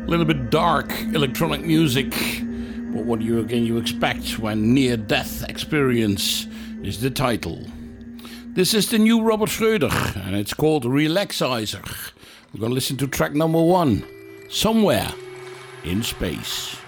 little bit dark electronic music. But what you expect when Near Death Experience is the title. This is the new Robert Schröder, and it's called Relaxizer. We're going to listen to track number 1, Somewhere in Space.